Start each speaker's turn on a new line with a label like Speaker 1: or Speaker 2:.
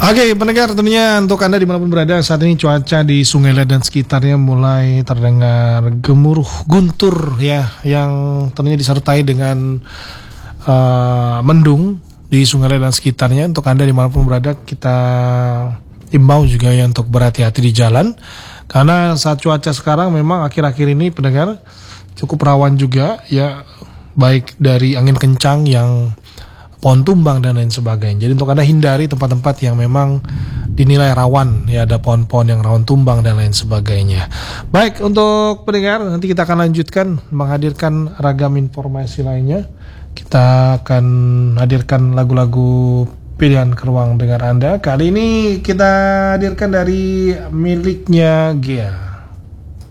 Speaker 1: Oke, pendengar, tentunya untuk Anda dimanapun berada saat ini cuaca di Sungai Liat dan sekitarnya mulai terdengar gemuruh guntur ya, yang tentunya disertai dengan mendung di Sungai Liat dan sekitarnya. Untuk Anda dimanapun berada, kita imbau juga ya untuk berhati-hati di jalan, karena saat cuaca sekarang memang akhir-akhir ini pendengar cukup rawan juga ya, baik dari angin kencang yang pohon tumbang dan lain sebagainya. Jadi untuk Anda hindari tempat-tempat yang memang dinilai rawan ya, ada pohon-pohon yang rawan tumbang dan lain sebagainya. Baik, untuk pendengar, nanti kita akan lanjutkan menghadirkan ragam informasi lainnya. Kita akan hadirkan lagu-lagu pilihan ke ruang dengar Anda. Kali ini kita hadirkan dari miliknya Gia.